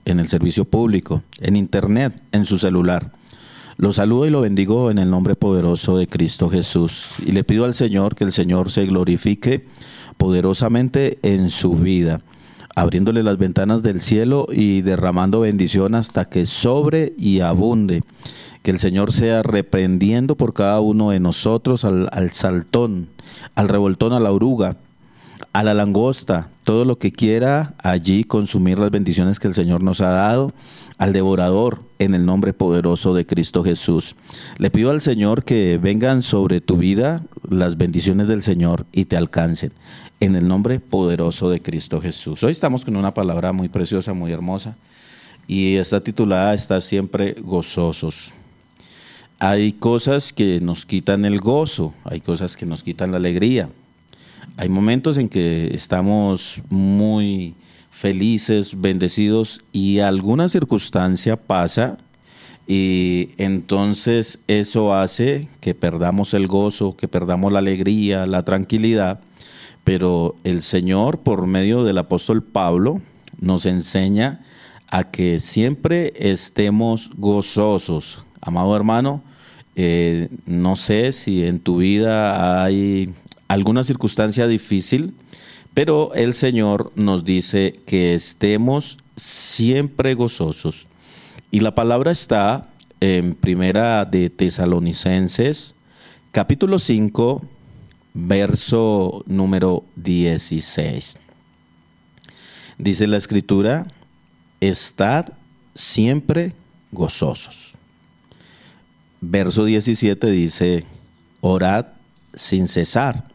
en el servicio público, en internet, en su celular. Lo saludo y lo bendigo en el nombre poderoso de Cristo Jesús. Y le pido al Señor que el Señor se glorifique poderosamente en su vida, abriéndole las ventanas del cielo y derramando bendición hasta que sobre y abunde. Que el Señor sea reprendiendo por cada uno de nosotros al saltón, al revoltón, a la oruga, a la langosta, todo lo que quiera allí consumir las bendiciones que el Señor nos ha dado, al devorador, en el nombre poderoso de Cristo Jesús. Le pido al Señor que vengan sobre tu vida las bendiciones del Señor y te alcancen, en el nombre poderoso de Cristo Jesús. Hoy estamos con una palabra muy preciosa, muy hermosa, y está titulada "Estad siempre gozosos". Hay cosas que nos quitan el gozo, hay cosas que nos quitan la alegría. Hay momentos en que estamos muy felices, bendecidos, y alguna circunstancia pasa y entonces eso hace que perdamos el gozo, que perdamos la alegría, la tranquilidad. Pero el Señor, por medio del apóstol Pablo, nos enseña a que siempre estemos gozosos. Amado hermano, no sé si en tu vida hay alguna circunstancia difícil, pero el Señor nos dice que estemos siempre gozosos. Y la palabra está en Primera de Tesalonicenses, capítulo 5, verso número 16. Dice la Escritura: estad siempre gozosos. Verso 17 dice: orad sin cesar.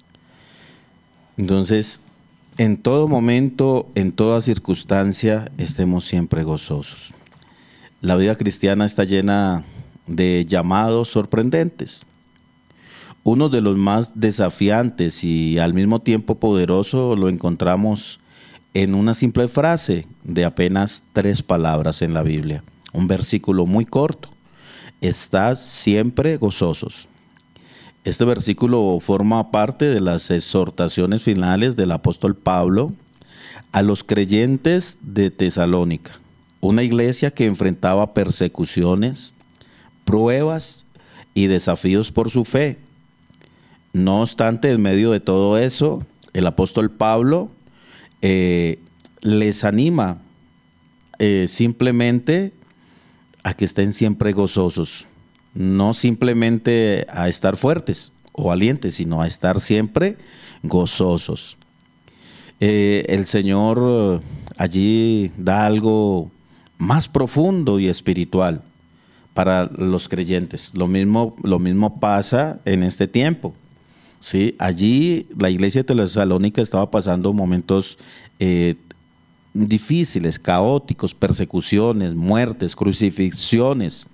Entonces, en todo momento, en toda circunstancia, estemos siempre gozosos. La vida cristiana está llena de llamados sorprendentes. Uno de los más desafiantes y al mismo tiempo poderoso lo encontramos en una simple frase de apenas 3 palabras en la Biblia. Un versículo muy corto: estad siempre gozosos. Este versículo forma parte de las exhortaciones finales del apóstol Pablo a los creyentes de Tesalónica, una iglesia que enfrentaba persecuciones, pruebas y desafíos por su fe. No obstante, en medio de todo eso, el apóstol Pablo les anima simplemente a que estén siempre gozosos. No simplemente a estar fuertes o valientes, sino a estar siempre gozosos. El Señor allí da algo más profundo y espiritual para los creyentes. Lo mismo pasa en este tiempo. ¿Sí? Allí la iglesia de Tesalónica estaba pasando momentos difíciles, caóticos, persecuciones, muertes, crucifixiones.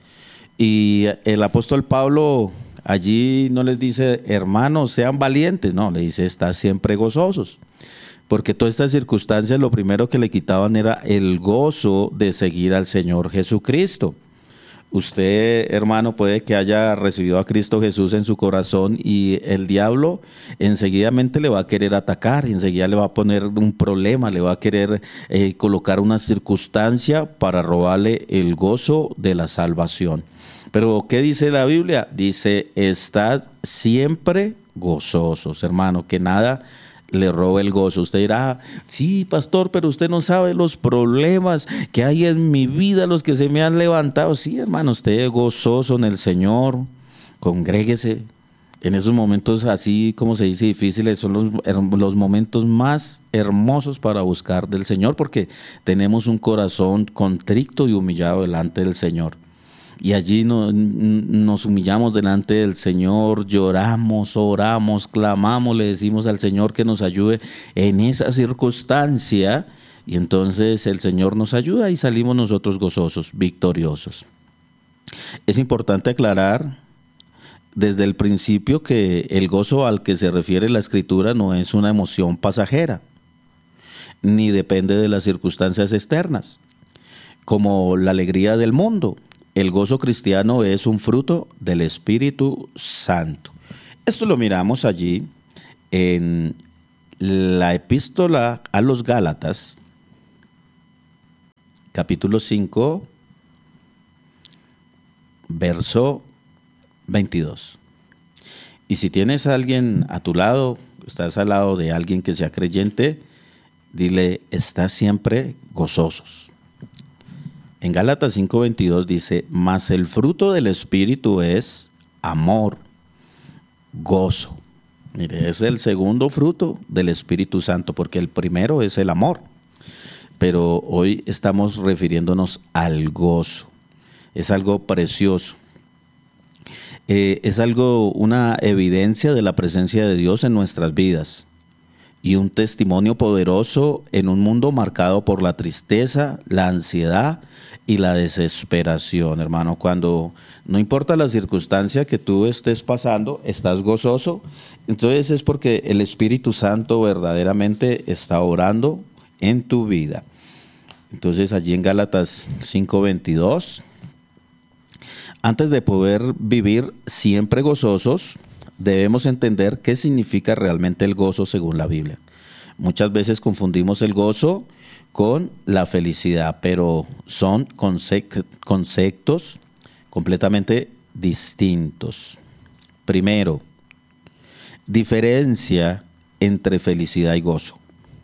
Y el apóstol Pablo allí no les dice: hermanos, sean valientes. No, le dice: estad siempre gozosos. Porque todas estas circunstancias lo primero que le quitaban era el gozo de seguir al Señor Jesucristo. Usted, hermano, puede que haya recibido a Cristo Jesús en su corazón y el diablo enseguidamente le va a querer atacar, y enseguida le va a poner un problema, le va a querer colocar una circunstancia para robarle el gozo de la salvación. Pero ¿qué dice la Biblia? Dice: estad siempre gozosos, hermano, que nada le robe el gozo. Usted dirá: sí, pastor, pero usted no sabe los problemas que hay en mi vida, los que se me han levantado. Sí, hermano, esté gozoso en el Señor, congréguese. En esos momentos, así como se dice, difíciles, son los momentos más hermosos para buscar del Señor, porque tenemos un corazón contrito y humillado delante del Señor. Y allí nos humillamos delante del Señor, lloramos, oramos, clamamos, le decimos al Señor que nos ayude en esa circunstancia, y entonces el Señor nos ayuda y salimos nosotros gozosos, victoriosos. Es importante aclarar desde el principio que el gozo al que se refiere la Escritura no es una emoción pasajera, ni depende de las circunstancias externas, como la alegría del mundo. El gozo cristiano es un fruto del Espíritu Santo. Esto lo miramos allí en la epístola a los Gálatas, capítulo 5, verso 22. Y si tienes a alguien a tu lado, estás al lado de alguien que sea creyente, dile, estás siempre gozosos. En Gálatas 5:22 dice, mas el fruto del Espíritu es amor, gozo. Mire, es el segundo fruto del Espíritu Santo, porque el primero es el amor. Pero hoy estamos refiriéndonos al gozo. Es algo precioso. Es algo, una evidencia de la presencia de Dios en nuestras vidas. Y un testimonio poderoso en un mundo marcado por la tristeza, la ansiedad y la desesperación, hermano. Cuando no importa la circunstancia que tú estés pasando, estás gozoso, entonces es porque el Espíritu Santo verdaderamente está orando en tu vida. Entonces allí en Gálatas 5:22, antes de poder vivir siempre gozosos, debemos entender qué significa realmente el gozo según la Biblia. Muchas veces confundimos el gozo con la felicidad, pero son conceptos completamente distintos. Primero, diferencia entre felicidad y gozo.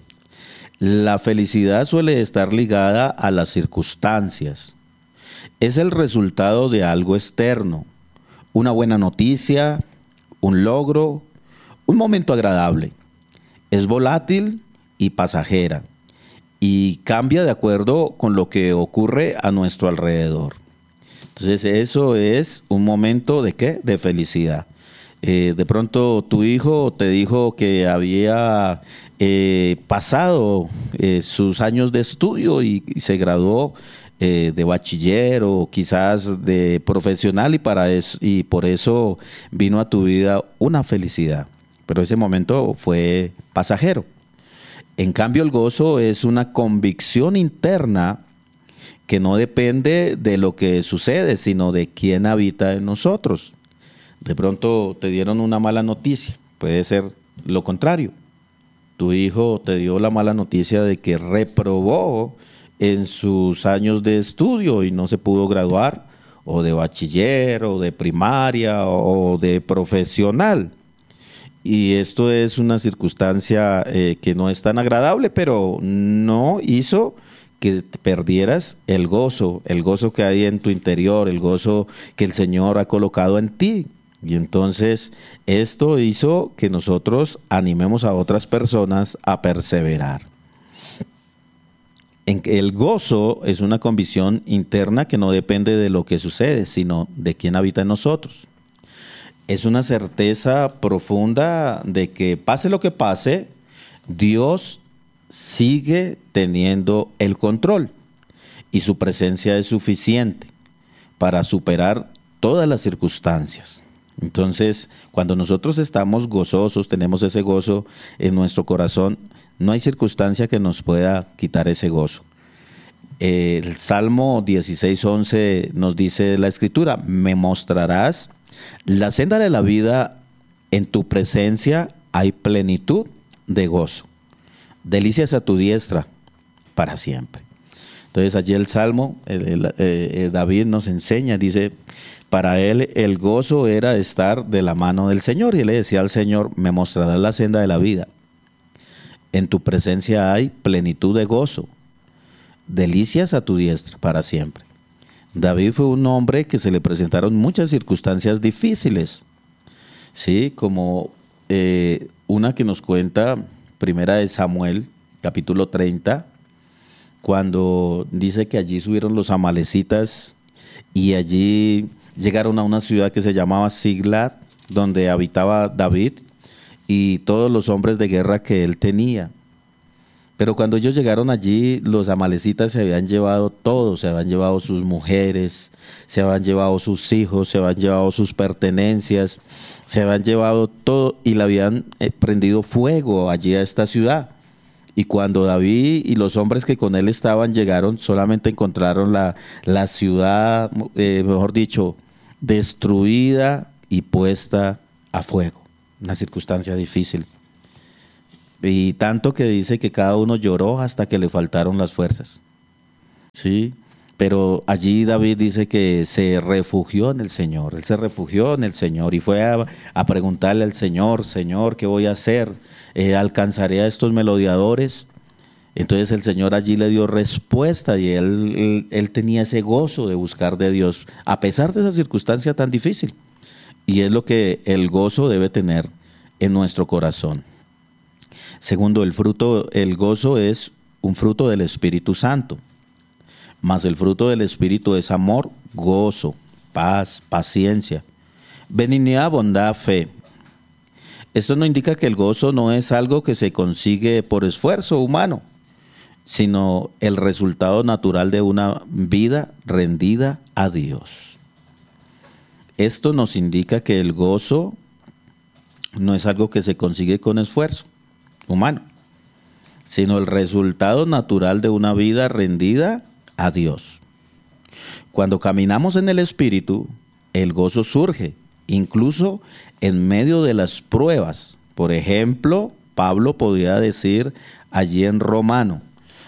La felicidad suele estar ligada a las circunstancias. Es el resultado de algo externo, una buena noticia, un logro, un momento agradable. Es volátil y pasajera y cambia de acuerdo con lo que ocurre a nuestro alrededor. Entonces eso es un momento ¿de qué? De felicidad. De pronto tu hijo te dijo que había pasado sus años de estudio y se graduó de bachiller o quizás de profesional y por eso vino a tu vida una felicidad. Pero ese momento fue pasajero. En cambio, el gozo es una convicción interna que no depende de lo que sucede, sino de quién habita en nosotros. De pronto te dieron una mala noticia, puede ser lo contrario. Tu hijo te dio la mala noticia de que reprobó en sus años de estudio y no se pudo graduar, o de bachiller, o de primaria, o de profesional. Y esto es una circunstancia que no es tan agradable, pero no hizo que perdieras el gozo que hay en tu interior, el gozo que el Señor ha colocado en ti. Y entonces esto hizo que nosotros animemos a otras personas a perseverar. El gozo es una convicción interna que no depende de lo que sucede, sino de quién habita en nosotros. Es una certeza profunda de que pase lo que pase, Dios sigue teniendo el control y su presencia es suficiente para superar todas las circunstancias. Entonces, cuando nosotros estamos gozosos, tenemos ese gozo en nuestro corazón, no hay circunstancia que nos pueda quitar ese gozo. El Salmo 16:11 nos dice la Escritura, me mostrarás la senda de la vida, en tu presencia hay plenitud de gozo. Delicias a tu diestra para siempre. Entonces allí el Salmo, David nos enseña, dice, para él el gozo era estar de la mano del Señor. Y él le decía al Señor, me mostrarás la senda de la vida. En tu presencia hay plenitud de gozo. Delicias a tu diestra para siempre. David fue un hombre que se le presentaron muchas circunstancias difíciles, ¿sí? Como una que nos cuenta Primera de Samuel, capítulo 30, cuando dice que allí subieron los amalecitas y allí llegaron a una ciudad que se llamaba Siglat, donde habitaba David y todos los hombres de guerra que él tenía. Pero cuando ellos llegaron allí, los amalecitas se habían llevado todo, se habían llevado sus mujeres, se habían llevado sus hijos, se habían llevado sus pertenencias, se habían llevado todo y le habían prendido fuego allí a esta ciudad. Y cuando David y los hombres que con él estaban llegaron, solamente encontraron la ciudad, mejor dicho, destruida y puesta a fuego. Una circunstancia difícil. Y tanto que dice que cada uno lloró hasta que le faltaron las fuerzas. ¿sí? Pero allí David dice que se refugió en el Señor. Él se refugió en el Señor y fue a preguntarle al Señor, Señor, ¿qué voy a hacer? ¿Alcanzaré a estos merodeadores? Entonces el Señor allí le dio respuesta y él tenía ese gozo de buscar de Dios, a pesar de esa circunstancia tan difícil. Y es lo que el gozo debe tener en nuestro corazón. Segundo, el gozo es un fruto del Espíritu Santo. Mas el fruto del Espíritu es amor, gozo, paz, paciencia, benignidad, bondad, fe. Esto no indica que el gozo no es algo que se consigue por esfuerzo humano, sino el resultado natural de una vida rendida a Dios. Esto nos indica que el gozo no es algo que se consigue con esfuerzo humano, sino el resultado natural de una vida rendida a Dios. Cuando caminamos en el Espíritu, el gozo surge, incluso en medio de las pruebas. Por ejemplo, Pablo podía decir allí en Romanos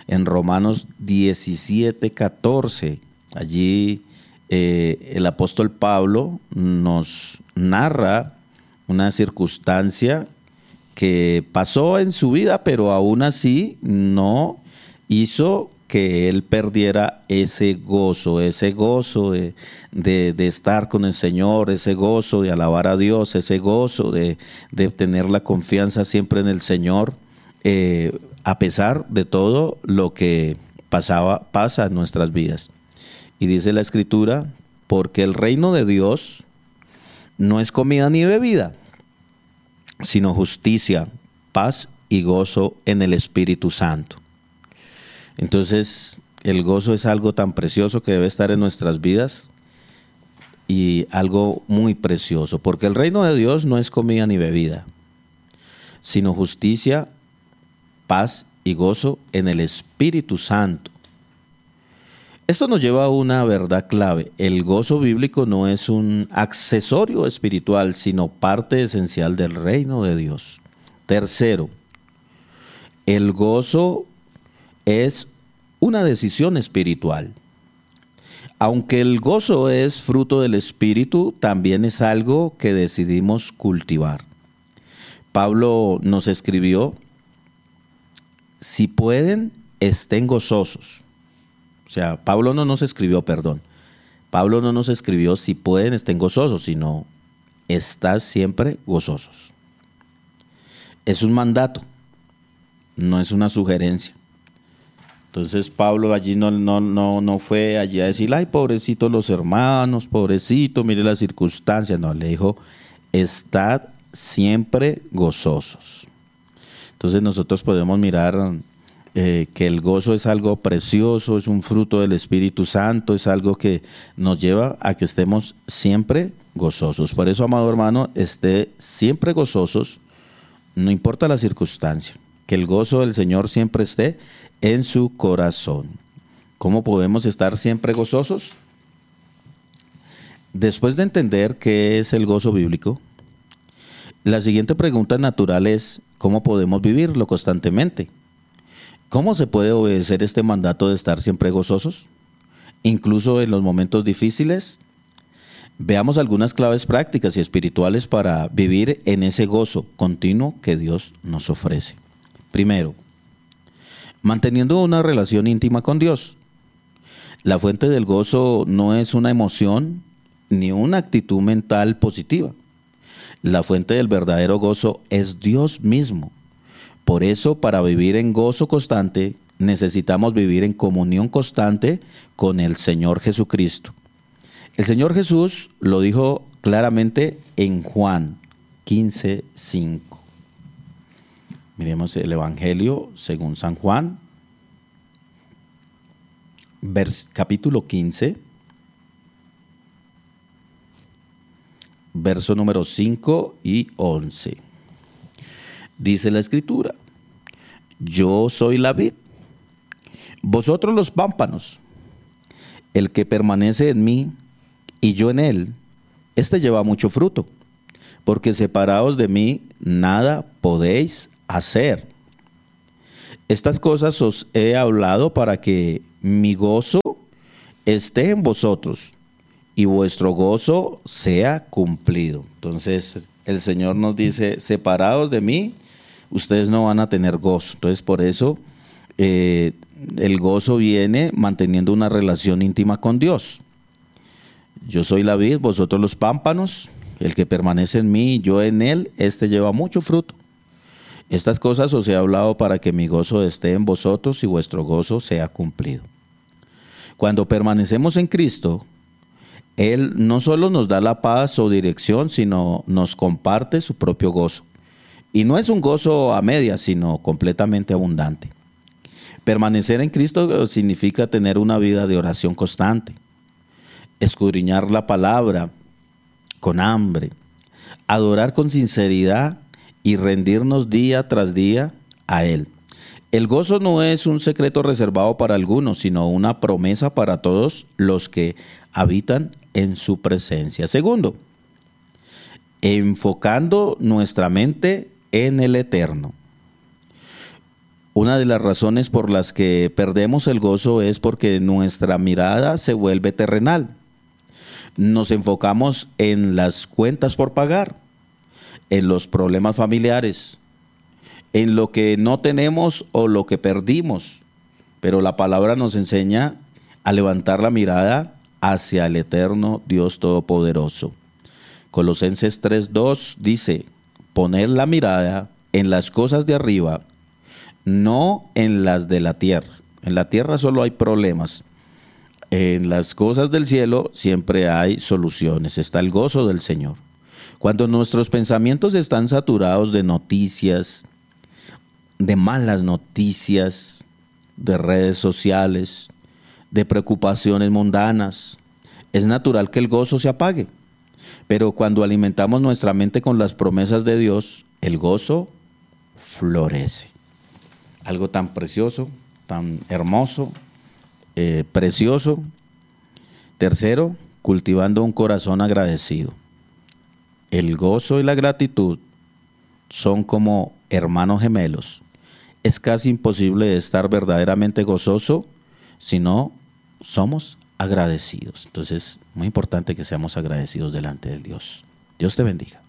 17:14, allí el apóstol Pablo nos narra una circunstancia que pasó en su vida, pero aún así no hizo que él perdiera ese gozo de estar con el Señor, ese gozo de alabar a Dios, ese gozo de tener la confianza siempre en el Señor, a pesar de todo lo que pasa en nuestras vidas. Y dice la Escritura, porque el reino de Dios no es comida ni bebida, sino justicia, paz y gozo en el Espíritu Santo. Entonces, el gozo es algo tan precioso que debe estar en nuestras vidas y algo muy precioso, porque el reino de Dios no es comida ni bebida, sino justicia, paz y gozo en el Espíritu Santo. Esto nos lleva a una verdad clave. El gozo bíblico no es un accesorio espiritual, sino parte esencial del reino de Dios. Tercero, el gozo es una decisión espiritual. Aunque el gozo es fruto del Espíritu, también es algo que decidimos cultivar. Pablo nos escribió, si pueden, estén gozosos. Pablo no nos escribió, si pueden, estén gozosos, sino estad siempre gozosos. Es un mandato, no es una sugerencia. Entonces Pablo allí no fue allí a decir, ay, pobrecitos los hermanos, pobrecito, mire las circunstancias. No, le dijo, estad siempre gozosos. Entonces nosotros podemos mirar que el gozo es algo precioso, es un fruto del Espíritu Santo, es algo que nos lleva a que estemos siempre gozosos. Por eso, amado hermano, esté siempre gozosos, no importa la circunstancia, que el gozo del Señor siempre esté en su corazón. ¿Cómo podemos estar siempre gozosos? Después de entender qué es el gozo bíblico, la siguiente pregunta natural es, ¿cómo podemos vivirlo constantemente? ¿Cómo se puede obedecer este mandato de estar siempre gozosos? Incluso en los momentos difíciles. Veamos algunas claves prácticas y espirituales para vivir en ese gozo continuo que Dios nos ofrece. Primero, manteniendo una relación íntima con Dios. La fuente del gozo no es una emoción ni una actitud mental positiva. La fuente del verdadero gozo es Dios mismo. Por eso, para vivir en gozo constante, necesitamos vivir en comunión constante con el Señor Jesucristo. El Señor Jesús lo dijo claramente en Juan 15:5. Miremos el Evangelio según San Juan, capítulo 15, verso número 5 y 11. Dice la Escritura, yo soy la vid, vosotros los pámpanos. El que permanece en mí y yo en él, éste lleva mucho fruto, porque separados de mí nada podéis hacer. Estas cosas os he hablado para que mi gozo esté en vosotros y vuestro gozo sea cumplido. Entonces el Señor nos dice, separados de mí, ustedes no van a tener gozo. Entonces por eso el gozo viene manteniendo una relación íntima con Dios. Yo soy la vid, vosotros los pámpanos. El que permanece en mí y yo en él, este lleva mucho fruto. Estas cosas os he hablado para que mi gozo esté en vosotros y vuestro gozo sea cumplido. Cuando permanecemos en Cristo, Él no solo nos da la paz o dirección, sino nos comparte su propio gozo. Y no es un gozo a medias, sino completamente abundante. Permanecer en Cristo significa tener una vida de oración constante, escudriñar la palabra con hambre, adorar con sinceridad y rendirnos día tras día a Él. El gozo no es un secreto reservado para algunos, sino una promesa para todos los que habitan en su presencia. Segundo, enfocando nuestra mente en el eterno. Una de las razones por las que perdemos el gozo es porque nuestra mirada se vuelve terrenal. Nos enfocamos en las cuentas por pagar, en los problemas familiares, en lo que no tenemos o lo que perdimos. Pero la palabra nos enseña a levantar la mirada hacia el eterno Dios Todopoderoso. Colosenses 3:2 dice, poned la mirada en las cosas de arriba, no en las de la tierra. En la tierra solo hay problemas. En las cosas del cielo siempre hay soluciones. Está el gozo del Señor. Cuando nuestros pensamientos están saturados de noticias, de malas noticias, de redes sociales, de preocupaciones mundanas, es natural que el gozo se apague. Pero cuando alimentamos nuestra mente con las promesas de Dios, el gozo florece. Algo tan precioso, tan hermoso, precioso. Tercero, cultivando un corazón agradecido. El gozo y la gratitud son como hermanos gemelos. Es casi imposible estar verdaderamente gozoso si no somos agradecidos. Entonces, muy importante que seamos agradecidos delante de Dios. Dios te bendiga.